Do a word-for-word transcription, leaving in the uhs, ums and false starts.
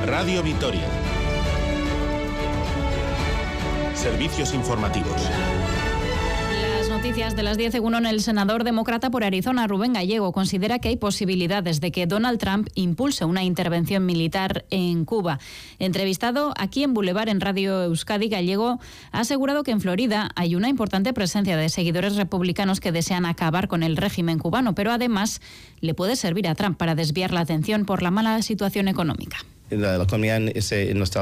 Radio Vitoria. Servicios informativos. Noticias de las diez. Según el senador demócrata por Arizona, Rubén Gallego, considera que hay posibilidades de que Donald Trump impulse una intervención militar en Cuba. Entrevistado aquí en Boulevard en Radio Euskadi, Gallego ha asegurado que en Florida hay una importante presencia de seguidores republicanos que desean acabar con el régimen cubano, pero además le puede servir a Trump para desviar la atención por la mala situación económica. La, la economía en, ese, en nuestra